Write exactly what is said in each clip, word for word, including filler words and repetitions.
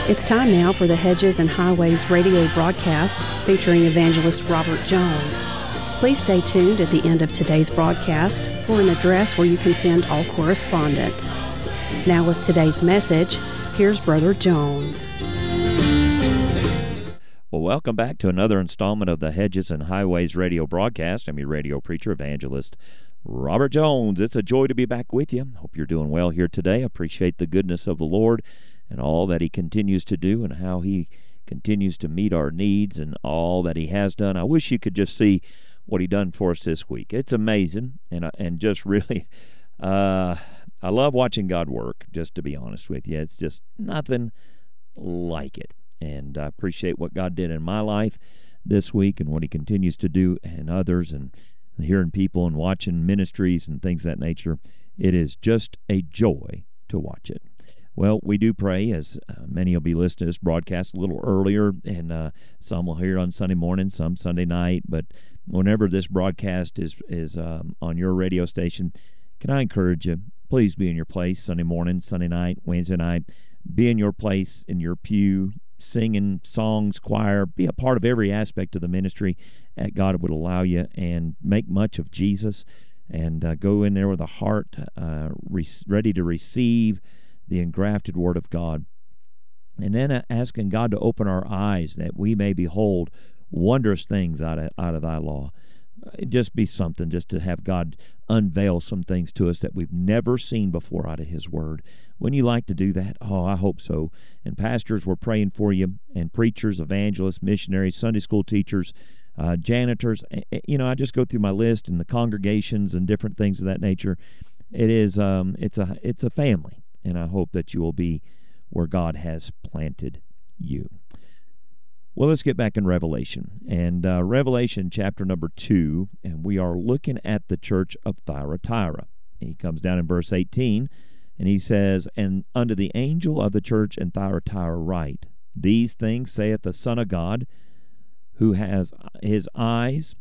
It's time now for the Hedges and Highways radio broadcast featuring evangelist Robert Jones. Please stay tuned at the end of today's broadcast for an address where you can send all correspondence. Now with today's message, here's Brother Jones. Well, welcome back to another installment of the Hedges and Highways radio broadcast. I'm your radio preacher, evangelist Robert Jones. It's a joy to be back with you. Hope you're doing well here today. Appreciate the goodness of the Lord and all that He continues to do and how He continues to meet our needs and all that He has done. I wish you could just see what He done for us this week. It's amazing, and and just really, uh, I love watching God work, just to be honest with you. It's just nothing like it. And I appreciate what God did in my life this week and what He continues to do in others, and hearing people and watching ministries and things of that nature. It is just a joy to watch it. Well, we do pray, as uh, many will be listening to this broadcast a little earlier, and uh, some will hear it on Sunday morning, some Sunday night, but whenever this broadcast is, is um, on your radio station, can I encourage you, please be in your place Sunday morning, Sunday night, Wednesday night. Be in your place, in your pew, singing songs, choir. Be a part of every aspect of the ministry that God would allow you, and make much of Jesus, and uh, go in there with a heart uh, re- ready to receive the engrafted Word of God. And then uh, asking God to open our eyes that we may behold wondrous things out of, out of Thy law. It'd just be something just to have God unveil some things to us that we've never seen before out of His Word. Wouldn't you like to do that? Oh, I hope so. And pastors, we're praying for you, and preachers, evangelists, missionaries, Sunday school teachers, uh, janitors. You know, I just go through my list and the congregations and different things of that nature. It is, um, it's a, it's a family, and I hope that you will be where God has planted you. Well, let's get back in Revelation, and uh, Revelation chapter number two, and we are looking at the church of Thyatira. He comes down in verse eighteen, and he says, "And unto the angel of the church in Thyatira write, These things saith the Son of God, who has his eyes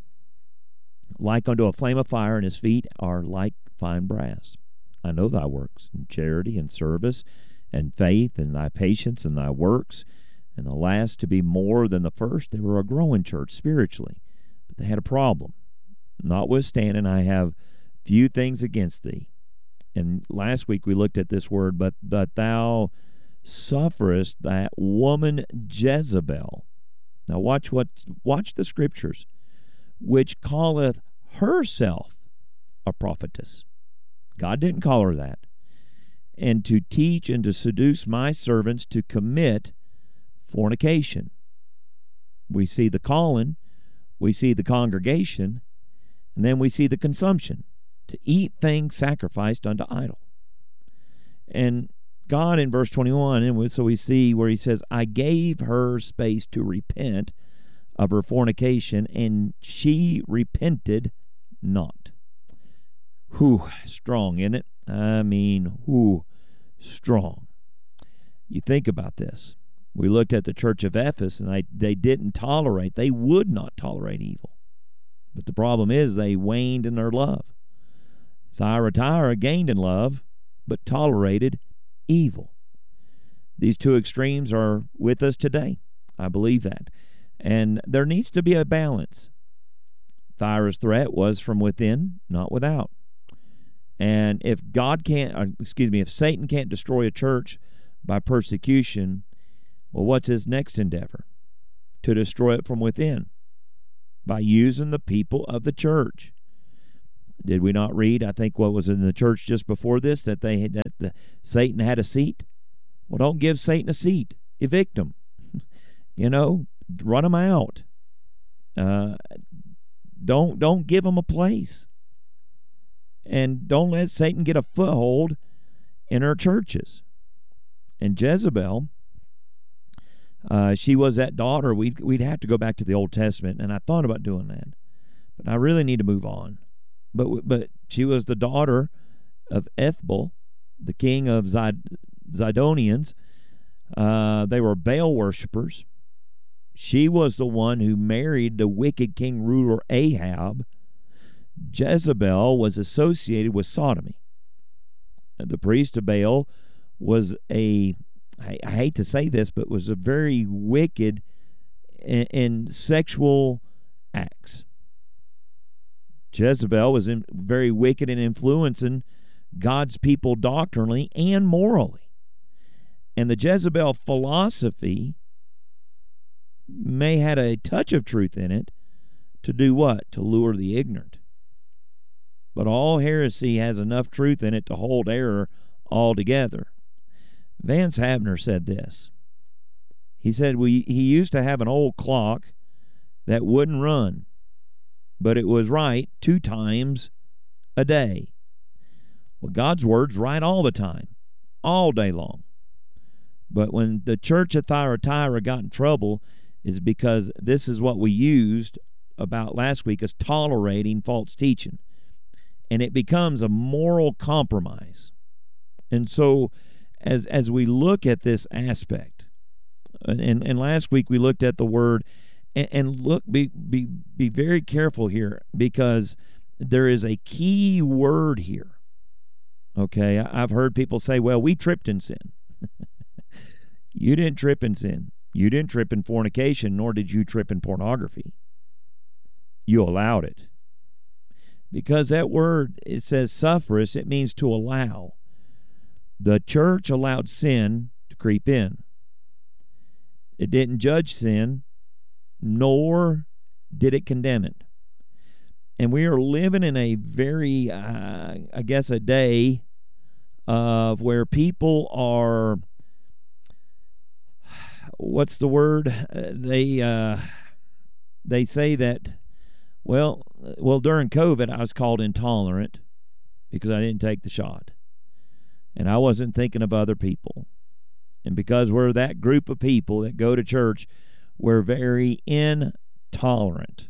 like unto a flame of fire, and his feet are like fine brass. I know thy works, and charity, and service, and faith, and thy patience, and thy works, and the last to be more than the first. They were a growing church spiritually, but they had a problem. Notwithstanding, I have few things against thee." And last week we looked at this word, but, but thou sufferest that woman Jezebel. Now watch what watch the scriptures, which calleth herself a prophetess. God didn't call her that. "And to teach and to seduce my servants to commit fornication." We see the calling, we see the congregation, and then we see the consumption, to eat things sacrificed unto idol. And God in verse twenty-one, and so we see where He says, "I gave her space to repent of her fornication, and she repented not." Whew, strong, isn't it? I mean, whew, strong. You think about this. We looked at the church of Ephesus, and they, they didn't tolerate, they would not tolerate evil. But the problem is they waned in their love. Thyatira gained in love, but tolerated evil. These two extremes are with us today. I believe that. And there needs to be a balance. Thyatira's threat was from within, not without. And if God can't, or excuse me, if Satan can't destroy a church by persecution, well, what's his next endeavor? To destroy it from within, by using the people of the church. Did we not read, I think, what was in the church just before this, that they had, that the, Satan had a seat? Well, don't give Satan a seat. Evict him. You know, run him out. Uh, don't don't give him a place. And don't let Satan get a foothold in our churches. And Jezebel, uh, she was that daughter. We'd, we'd have to go back to the Old Testament, and I thought about doing that. But I really need to move on. But but she was the daughter of Ethbal, the king of Zid- Zidonians. Uh, they were Baal worshipers. She was the one who married the wicked king ruler Ahab. Jezebel was associated with sodomy. The priest of Baal was a I, I hate to say this, but was a very wicked in, in sexual acts. Jezebel was in, very wicked in influencing God's people doctrinally and morally. And the Jezebel philosophy may had a touch of truth in it to do what? To lure the ignorant. But all heresy has enough truth in it to hold error altogether. Vance Havner said this. He said we he used to have an old clock that wouldn't run, but it was right two times a day. Well, God's word's right all the time, all day long. But when the church of Thyatira got in trouble is because this is what we used about last week as tolerating false teaching. And it becomes a moral compromise. And so as as we look at this aspect, and, and last week we looked at the word, and, and look, be, be, be very careful here, because there is a key word here. Okay, I've heard people say, well, we tripped in sin. You didn't trip in sin. You didn't trip in fornication, nor did you trip in pornography. You allowed it. Because that word, it says sufferus, it means to allow. The church allowed sin to creep in. It didn't judge sin, nor did it condemn it. And we are living in a very, uh, I guess, a day of where people are, what's the word? Uh, they uh, they say that, well, well, during COVID, I was called intolerant because I didn't take the shot. And I wasn't thinking of other people. And because we're that group of people that go to church, we're very intolerant.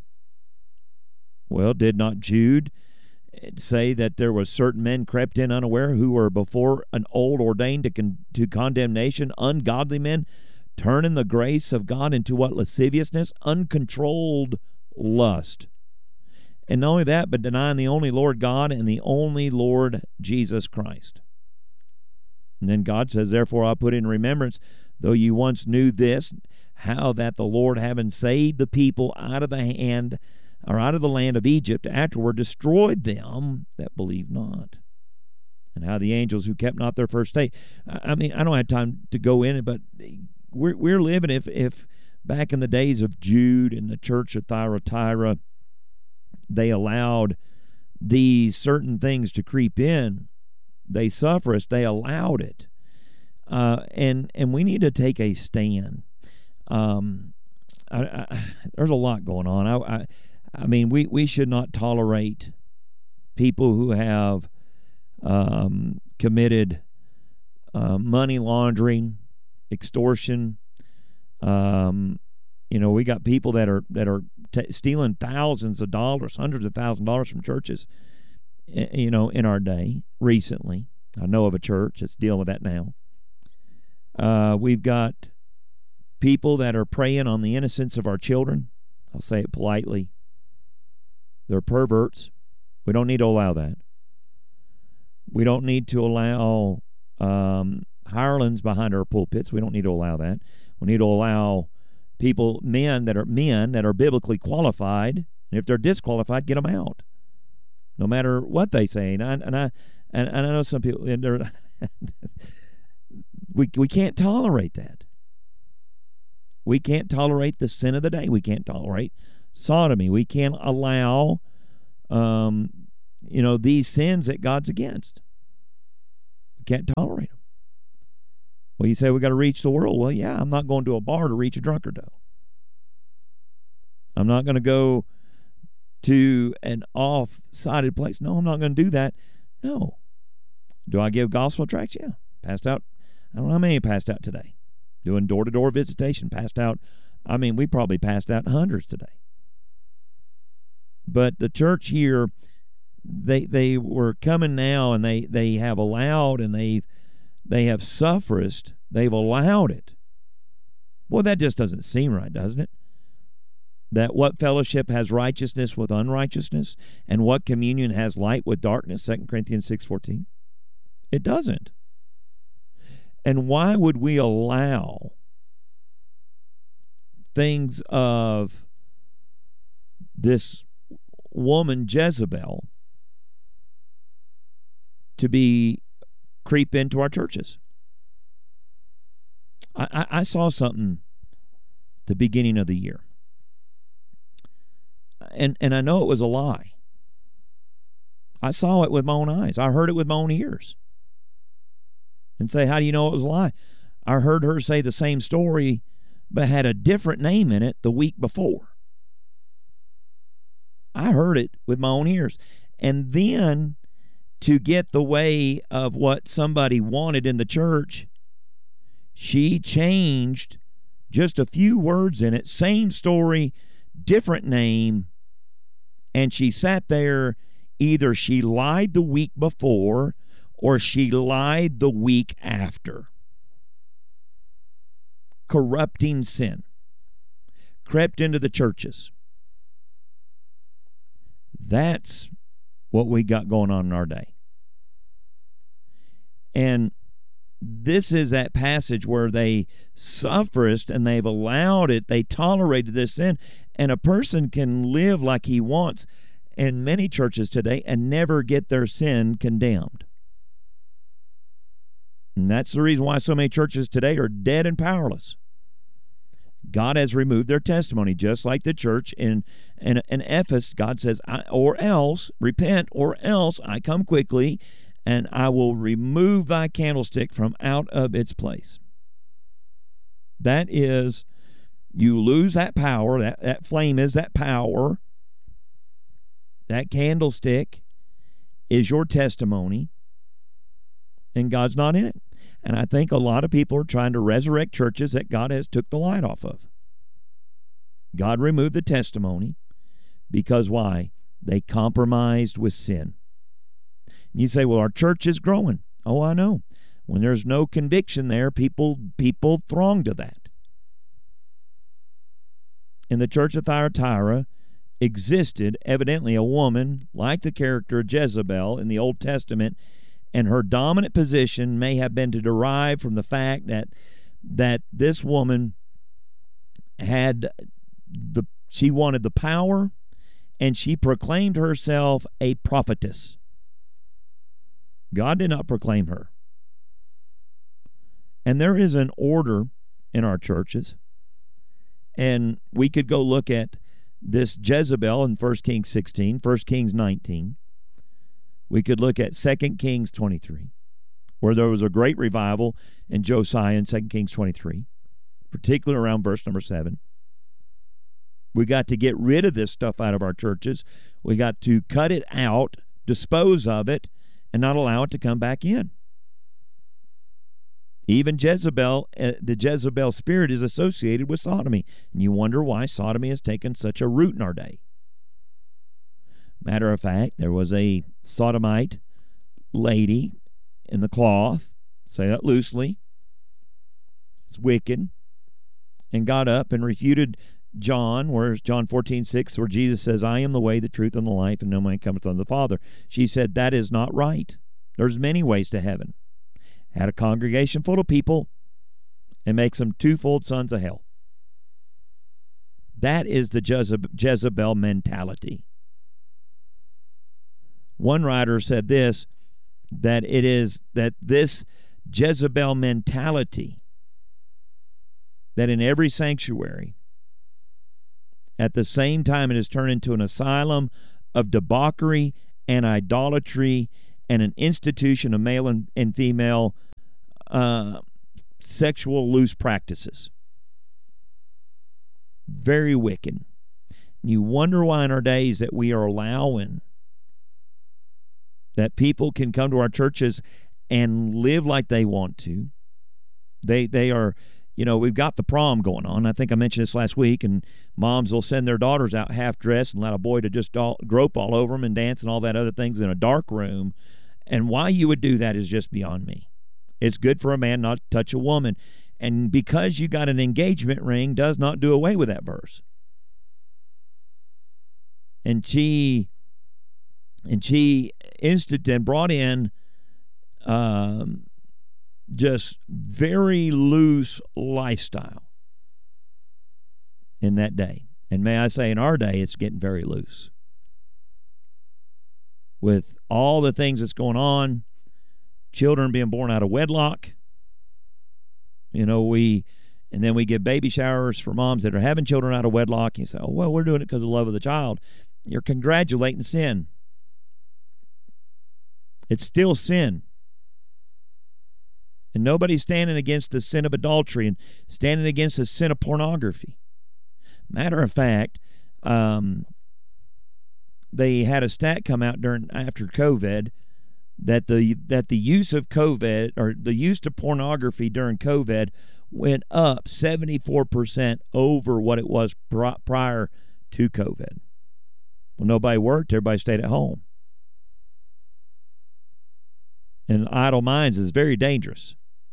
Well, did not Jude say that there was certain men crept in unaware who were before an old ordained to, con- to condemnation, ungodly men, turning the grace of God into what? Lasciviousness, uncontrolled lust. And not only that, but denying the only Lord God and the only Lord Jesus Christ. And then God says, therefore I put in remembrance, though you once knew this, how that the Lord, having saved the people out of the hand, or out of the land of Egypt, afterward destroyed them that believed not. And how the angels who kept not their first state. I mean, I don't have time to go in it, but we're we're living, if if back in the days of Jude and the church of Thyatira, they allowed these certain things to creep in. They suffer us. They allowed it, uh, and and we need to take a stand. Um, I, I, there's a lot going on. I, I, I mean, we, we should not tolerate people who have um, committed uh, money laundering, extortion. Um, you know, we got people that are that are t- stealing thousands of dollars, hundreds of thousands of dollars from churches. You know, in our day, recently. I know of a church that's dealing with that now. Uh, we've got people that are preying on the innocence of our children. I'll say it politely. They're perverts. We don't need to allow that. We don't need to allow um, hirelings behind our pulpits. We don't need to allow that. We need to allow people, men that are men that are biblically qualified, and if they're disqualified, get them out. No matter what they say, and I and I and, and I know some people, and they're we we can't tolerate that. We can't tolerate the sin of the day. We can't tolerate sodomy. We can't allow, um, you know, these sins that God's against. We can't tolerate them. Well, you say we got to reach the world. Well, yeah, I'm not going to a bar to reach a drunkard, though. I'm not going to go to an off-sided place. No, I'm not going to do that. No. Do I give gospel tracts? Yeah. Passed out. I don't know how many passed out today. Doing door-to-door visitation. Passed out. I mean, we probably passed out hundreds today. But the church here, they they were coming now, and they, they have allowed, and they they have suffered. They've allowed it. Well, that just doesn't seem right, doesn't it? That what fellowship has righteousness with unrighteousness, and what communion has light with darkness, Second Corinthians six fourteen? It doesn't. And why would we allow things of this woman Jezebel to be creep into our churches? I, I, I saw something the beginning of the year. And and I know it was a lie. I saw it with my own eyes. I heard it with my own ears. And say, how do you know it was a lie? I heard her say the same story, but had a different name in it the week before. I heard it with my own ears. And then to get the way of what somebody wanted in the church, she changed just a few words in it. Same story, different name. And she sat there. Either she lied the week before or she lied the week after. Corrupting sin crept into the churches. That's what we got going on in our day. And this is that passage where they suffered and they've allowed it, they tolerated this sin, and a person can live like he wants in many churches today and never get their sin condemned. And that's the reason why so many churches today are dead and powerless. God has removed their testimony, just like the church in, in, in Ephesus. God says, I, or else, repent, or else I come quickly, and I will remove thy candlestick from out of its place. That is, you lose that power, that, that flame is that power. That candlestick is your testimony, and God's not in it. And I think a lot of people are trying to resurrect churches that God has took the light off of. God removed the testimony because why? They compromised with sin. And you say, well, our church is growing. Oh, I know. When there's no conviction there, people people throng to that. In the church of Thyatira existed evidently a woman like the character of Jezebel in the Old Testament, and her dominant position may have been to derive from the fact that that this woman had the she wanted the power, and she proclaimed herself a prophetess. God did not proclaim her. And there is an order in our churches, and we could go look at this Jezebel in First Kings sixteen, First Kings nineteen. We could look at Second Kings twenty-three, where there was a great revival in Josiah in Second Kings twenty-three, particularly around verse number seven. We got to get rid of this stuff out of our churches. We got to cut it out, dispose of it, and not allow it to come back in. Even Jezebel, uh, the Jezebel spirit is associated with sodomy. And you wonder why sodomy has taken such a root in our day. Matter of fact, there was a sodomite lady in the cloth, say that loosely, it's wicked, and got up and refuted John, where's John fourteen six, where Jesus says, I am the way, the truth, and the life, and no man cometh unto the Father. She said, that is not right. There's many ways to heaven. Had a congregation full of people and makes them twofold sons of hell. That is the Jezebel, Jezebel mentality. One writer said this, that it is that this Jezebel mentality, that in every sanctuary, at the same time it has turned into an asylum of debauchery and idolatry and an institution of male and, and female uh, sexual loose practices. Very wicked. And you wonder why in our days that we are allowing that people can come to our churches and live like they want to. They they are, you know, we've got the prom going on. I think I mentioned this last week, and moms will send their daughters out half-dressed and allow a boy to just all, grope all over them and dance and all that other things in a dark room. And why you would do that is just beyond me. It's good for a man not to touch a woman. And because you got an engagement ring does not do away with that verse. And she... And she instituted and brought in um, just very loose lifestyle in that day. And may I say, in our day, it's getting very loose. With all the things that's going on, children being born out of wedlock, you know, we, and then we give baby showers for moms that are having children out of wedlock. And you say, oh, well, we're doing it because of the love of the child. You're congratulating sin. It's still sin. And nobody's standing against the sin of adultery and standing against the sin of pornography. Matter of fact, um, they had a stat come out during after COVID that the that the use of COVID or the use of pornography during COVID went up seventy-four percent over what it was pr- prior to COVID. Well, nobody worked; everybody stayed at home. And idle minds is very dangerous.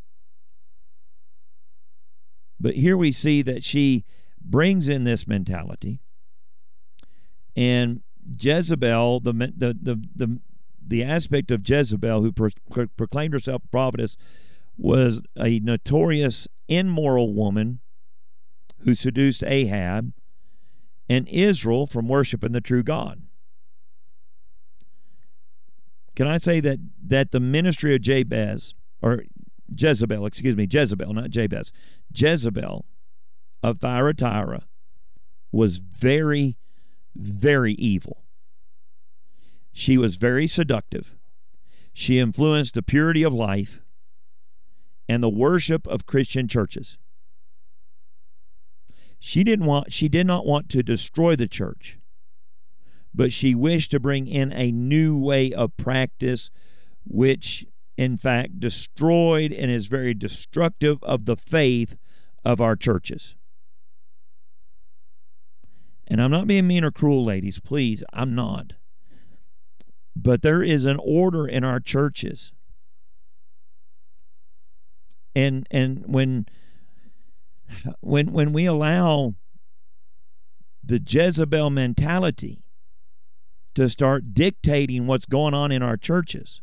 But here we see that she brings in this mentality, and Jezebel, the the the the, the aspect of Jezebel, who pro- pro- proclaimed herself a prophetess, was a notorious immoral woman who seduced Ahab and Israel from worshiping the true God. Can I say that that the ministry of Jabez, or Jezebel, excuse me, Jezebel, not Jabez, Jezebel of Thyatira was very, very evil. She was very seductive. She influenced the purity of life and the worship of Christian churches. She didn't want, she did not want to destroy the church, but she wished to bring in a new way of practice, which in fact destroyed and is very destructive of the faith of our churches. And I'm not being mean or cruel, ladies. Please, I'm not. But there is an order in our churches. And and when when when we allow the Jezebel mentality to start dictating what's going on in our churches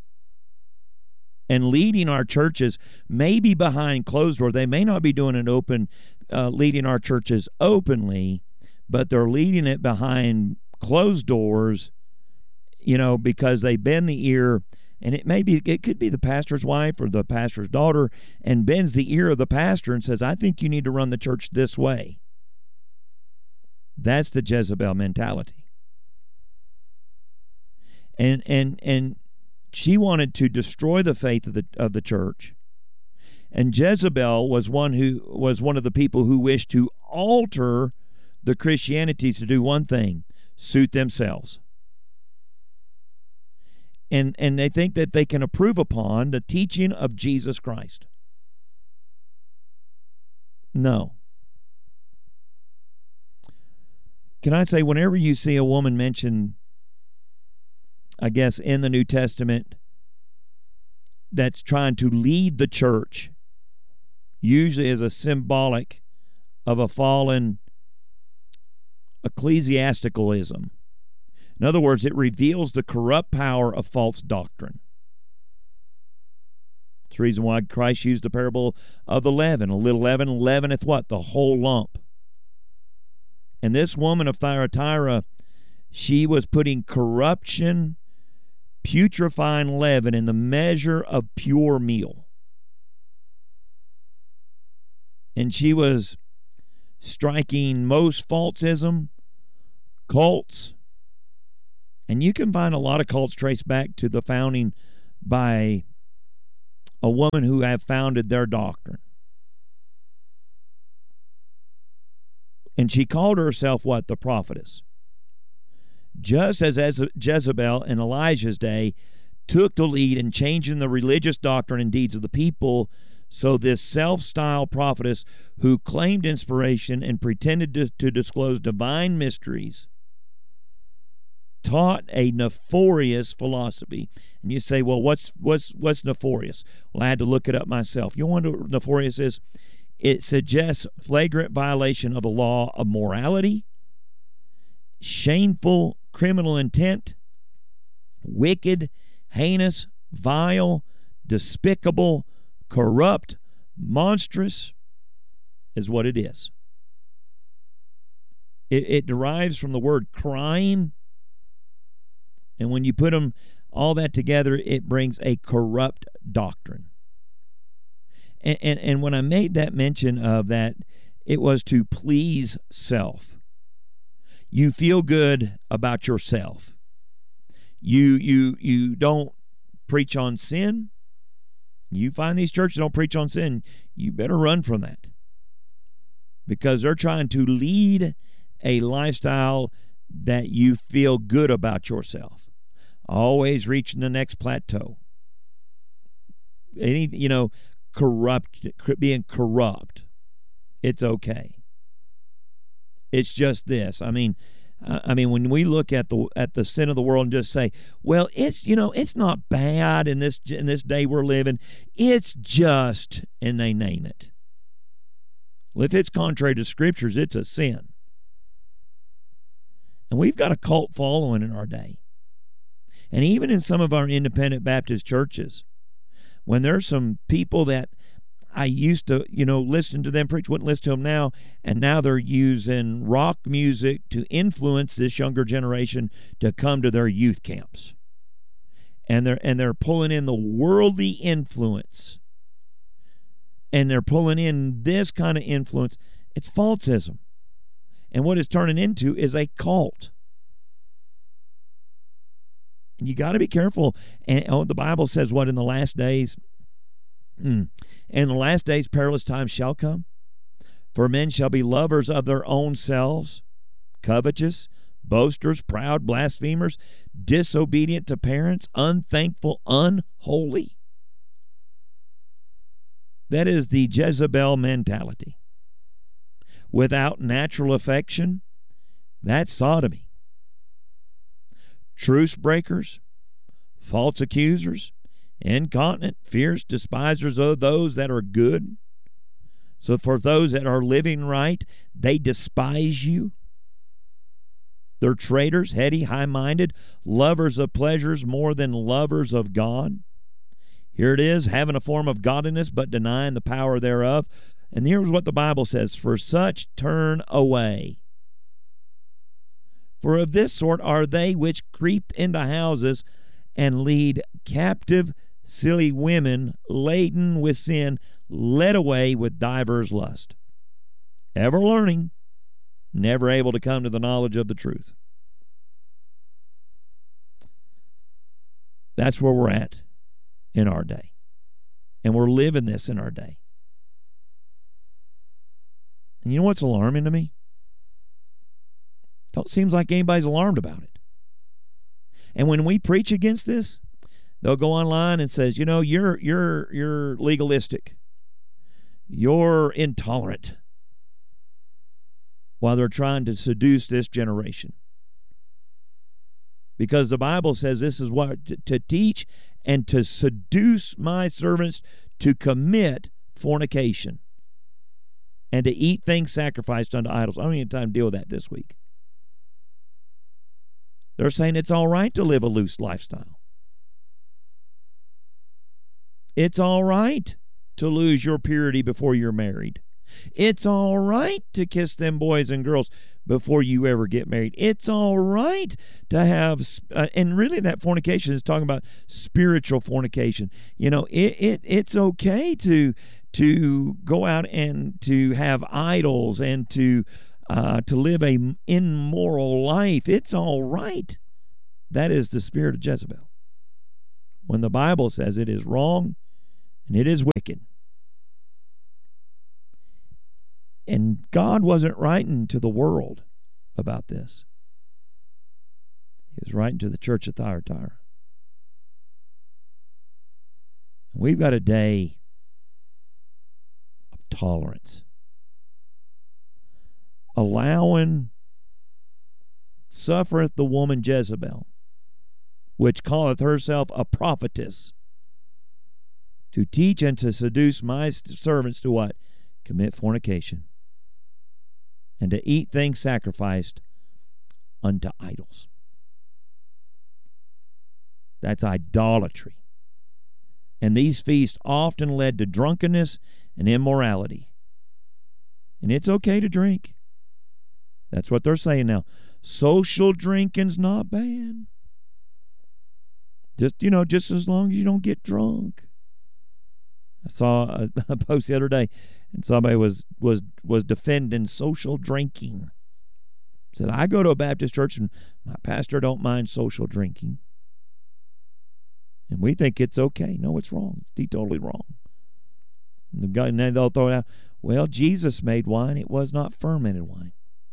and leading our churches, maybe behind closed doors, they may not be doing an open, uh, leading our churches openly, but they're leading it behind closed doors, you know, because they bend the ear, and it may be, it could be the pastor's wife or the pastor's daughter, and bends the ear of the pastor and says, I think you need to run the church this way. That's the Jezebel mentality. And and and she wanted to destroy the faith of the of the church. And Jezebel was one who was one of the people who wished to alter the Christianity to do one thing: suit themselves. And and they think that they can improve upon the teaching of Jesus Christ. No. Can I say, whenever you see a woman mentioned, I guess, in the New Testament that's trying to lead the church, usually as a symbolic of a fallen ecclesiasticalism. In other words, it reveals the corrupt power of false doctrine. It's the reason why Christ used the parable of the leaven. A little leaven leaveneth what? The whole lump. And this woman of Thyatira, she was putting corruption, putrefying leaven in the measure of pure meal. And she was striking most falsism, cults, and you can find a lot of cults traced back to the founding by a woman who have founded their doctrine. And she called herself what? The prophetess. Just as Jezebel in Elijah's day took the lead in changing the religious doctrine and deeds of the people, so this self-styled prophetess who claimed inspiration and pretended to, to disclose divine mysteries taught a nefarious philosophy. And you say, well, what's what's what's nefarious? Well, I had to look it up myself. You wonder what nefarious is? It suggests flagrant violation of the law of morality, shameful criminal intent, wicked, heinous, vile, despicable, corrupt, monstrous is what it is. It, it derives from the word crime, and when you put them all that together, it brings a corrupt doctrine. And, and, and when I made that mention of that, it was to please self. You feel good about yourself. You you you don't preach on sin. You find these churches don't preach on sin, you better run from that. Because they're trying to lead a lifestyle that you feel good about yourself. Always reaching the next plateau. Any, you know, corrupt, being corrupt. It's okay. It's just this. I mean, I mean, when we look at the at the sin of the world and just say, well, it's, you know, it's not bad in this in this day we're living. It's just, and they name it. Well, if it's contrary to Scriptures, it's a sin. And we've got a cult following in our day. And even in some of our independent Baptist churches, when there's some people that I used to, you know, listen to them preach, wouldn't listen to them now, and now they're using rock music to influence this younger generation to come to their youth camps. And they're and they're pulling in the worldly influence. And they're pulling in this kind of influence. It's falsism. And what it's turning into is a cult. And you got to be careful. And oh, the Bible says what in the last days? Mm. In the last days, perilous times shall come. For men shall be lovers of their own selves, covetous, boasters, proud, blasphemers, disobedient to parents, unthankful, unholy. That is the Jezebel mentality. Without natural affection, that's sodomy. Truce breakers, false accusers, incontinent, fierce, despisers of those that are good. So for those that are living right, they despise you. They're traitors, heady, high-minded, lovers of pleasures more than lovers of God. Here it is, having a form of godliness, but denying the power thereof. And here's what the Bible says, for such turn away. For of this sort are they which creep into houses and lead captive silly women laden with sin, led away with divers lust. Ever learning, never able to come to the knowledge of the truth. That's where we're at in our day. And we're living this in our day. And you know what's alarming to me? Don't seem like anybody's alarmed about it. And when we preach against this, they'll go online and says, you know, you're you're you're legalistic. You're intolerant. While they're trying to seduce this generation. Because the Bible says this is what to teach and to seduce my servants to commit fornication and to eat things sacrificed unto idols. I don't even have time to deal with that this week. They're saying it's all right to live a loose lifestyle. It's all right to lose your purity before you're married. It's all right to kiss them boys and girls before you ever get married. It's all right to have, uh, and really that fornication is talking about spiritual fornication. You know, it, it it's okay to to go out and to have idols and to uh, to live a immoral life. It's all right. That is the spirit of Jezebel. When the Bible says it is wrong and it is wicked. And God wasn't writing to the world about this. He was writing to the church of Thyatira. We've got a day of tolerance. Allowing suffereth the woman Jezebel, which calleth herself a prophetess, to teach and to seduce my servants to what? Commit fornication. And to eat things sacrificed unto idols. That's idolatry. And these feasts often led to drunkenness and immorality. And it's okay to drink. That's what they're saying now. Social drinking's not bad. Just, you know, just as long as you don't get drunk. I saw a, a post the other day, and somebody was was was defending social drinking. Said, I go to a Baptist church, and my pastor don't mind social drinking. And we think it's okay. No, it's wrong. It's totally wrong. And the guy, and then they'll throw it out, well, Jesus made wine. It was not fermented wine.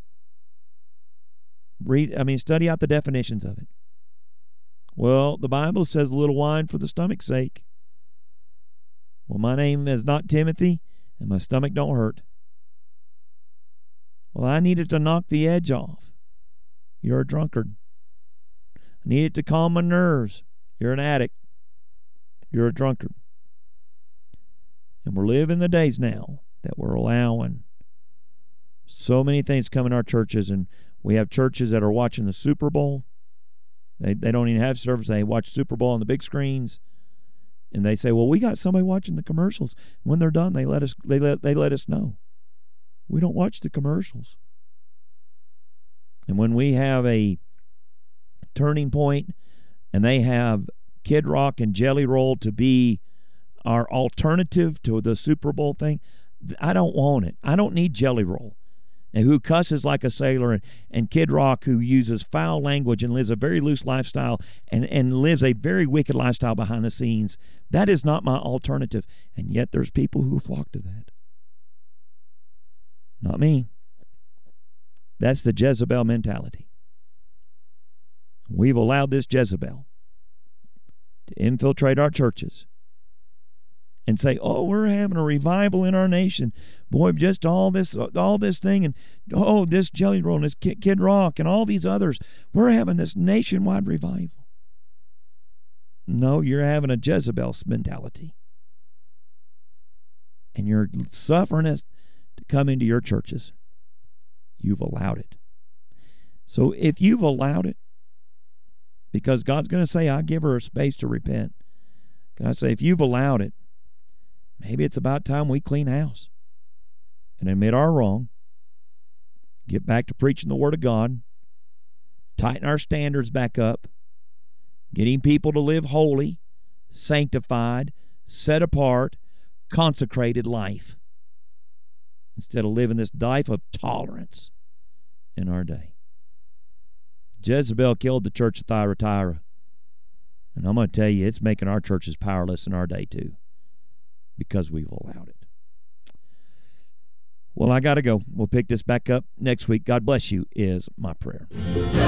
Read, I mean, study out the definitions of it. Well, the Bible says a little wine for the stomach's sake. Well, my name is not Timothy, and my stomach don't hurt. Well, I needed to knock the edge off. You're a drunkard. I needed to calm my nerves. You're an addict. You're a drunkard. And we're living the days now that we're allowing so many things come in our churches, and we have churches that are watching the Super Bowl. They they don't even have service. They watch Super Bowl on the big screens, and they say, "Well, we got somebody watching the commercials." When they're done, they let us they let they let us know. We don't watch the commercials. And when we have a turning point, and they have Kid Rock and Jelly Roll to be our alternative to the Super Bowl thing, I don't want it. I don't need Jelly Roll, and who cusses like a sailor, and, and Kid Rock, who uses foul language and lives a very loose lifestyle and, and lives a very wicked lifestyle behind the scenes. That is not my alternative. And yet there's people who flock to that. Not me. That's the Jezebel mentality. We've allowed this Jezebel to infiltrate our churches and say, "Oh, we're having a revival in our nation. Boy, just all this, all this thing, and oh, this Jelly Roll and this Kid, Kid Rock and all these others. We're having this nationwide revival." No, you're having a Jezebel mentality, and you're suffering us to come into your churches. You've allowed it. So if you've allowed it, because God's going to say, "I give her a space to repent." Can I say, if you've allowed it, maybe it's about time we clean house and admit our wrong, get back to preaching the Word of God, tighten our standards back up, getting people to live holy, sanctified, set apart, consecrated life, instead of living this life of tolerance in our day. Jezebel killed the church of Thyatira, and I'm going to tell you, it's making our churches powerless in our day too, because we've allowed it. Well, I got to go. We'll pick this back up next week. God bless you is my prayer.